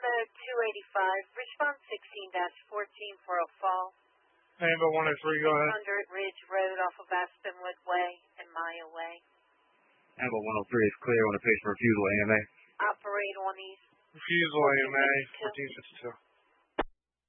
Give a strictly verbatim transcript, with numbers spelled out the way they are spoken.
code two eighty-five, response sixteen dash fourteen for a fall. Amber one oh three, go ahead. one hundred Ridge Road off of Aspenwood Way and Maya Way. Amber one oh three is clear on the patient refusal A M A. Operate on these. Refusal A M A, fourteen fifty-two.